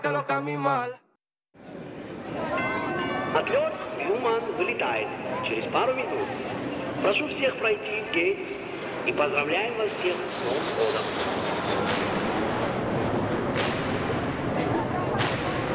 Отлет Юман вылетает через пару минут. Прошу всех пройти в гейт и поздравляем вас всех с Новым годом.